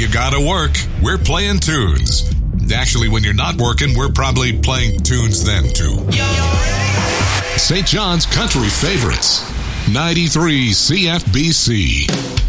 you gotta work, we're playing tunes. Actually, when you're not working, we're probably playing tunes then, too. St. John's Country Favorites, 93 CFBC.